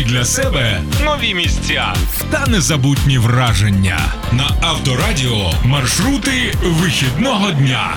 для себе нові місця та незабутні враження. На Авторадіо маршрути вихідного дня.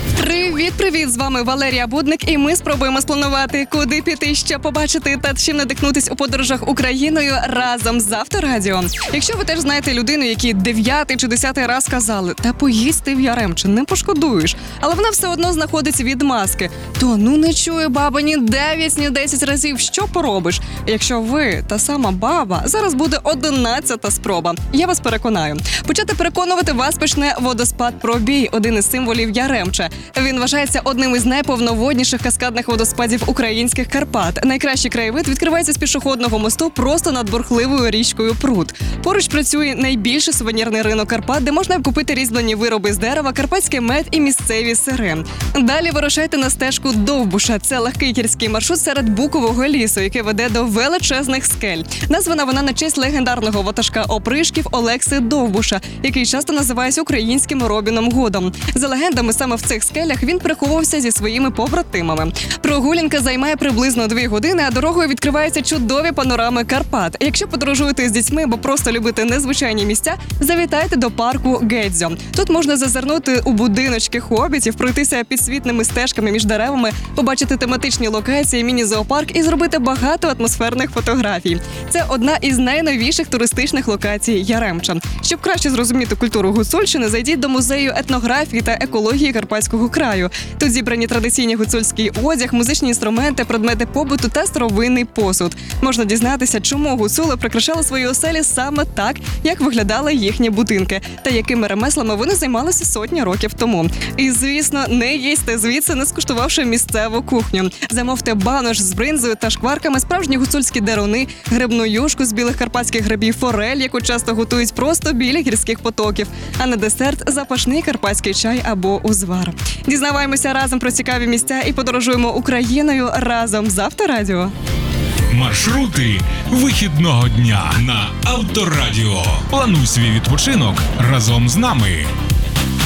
Привіт! З вами Валерія Будник, і ми спробуємо спланувати, куди піти, що побачити та чим надихнутись у подорожах Україною разом з Авторадіо. Якщо ви теж знаєте людину, якій 9 чи 10 раз казали, та поїсть ти в Яремче, не пошкодуєш, але вона все одно знаходиться від маски, то не чує баба ні 9, ні 10 разів, що поробиш? Якщо ви та сама баба, зараз буде 11-та спроба. Я вас переконаю. Почати переконувати вас почне водоспад Пробій, один із символів Яремча. Він вважається одним із найповноводніших каскадних водоспадів українських Карпат. Найкращий краєвид відкривається з пішохідного мосту просто над бурхливою річкою Прут. Поруч працює найбільший сувенірний ринок Карпат, де можна купити різьблені вироби з дерева, карпатський мед і місцеві сири. Далі вирушайте на стежку Довбуша. Це легкий гірський маршрут серед букового лісу, який веде до величезних скель. Названа вона на честь легендарного ватажка опришків Олекси Довбуша, який часто називається українським Робіном Гудом. За легендами, саме в цих скелях він приховувався зі своїми побратимами. Прогулянка займає приблизно 2 години, а дорогою відкриваються чудові панорами Карпат. Якщо подорожуєте з дітьми або просто любите незвичайні місця, завітайте до парку Гедзьо. Тут можна зазирнути у будиночки хобітів, пройтися підсвітними стежками між деревами, побачити тематичні локації, міні-зоопарк і зробити багато атмосферних фотографій. Це одна із найновіших туристичних локацій Яремча. Щоб краще зрозуміти культуру Гуцульщини, зайдіть до музею етнографії та екології Карпатського краю. Тут зібрані традиційні гуцульський одяг, музичні інструменти, предмети побуту та старовинний посуд. Можна дізнатися, чому гуцули прикрашали свої оселі саме так, як виглядали їхні будинки, та якими ремеслами вони займалися сотні років тому. І, звісно, не їсти звідси, не скуштувавши місцеву кухню. Замовте банош з бринзою та шкварками, справжні гуцульські деруни, грибну юшку з білих карпатських грибів, форель, яку часто готують просто біля гірських потоків, а на десерт – запашний карпатський чай або узвар. Дізнаваємося разом про цікаві місця і подорожуємо Україною разом з Авторадіо. Маршрути вихідного дня на Авторадіо. Плануй свій відпочинок разом з нами.